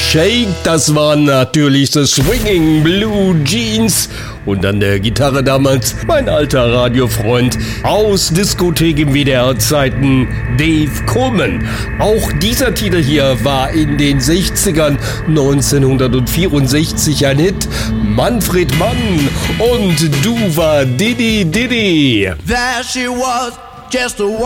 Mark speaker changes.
Speaker 1: Shake, das waren natürlich The Swinging Blue Jeans. Und an der Gitarre damals mein alter Radiofreund aus Diskothek im WDR-Zeiten, Dave Coleman. Auch dieser Titel hier war in den 60ern 1964 ein Hit. Manfred Mann und Duva Diddy Diddy.
Speaker 2: There she was, just a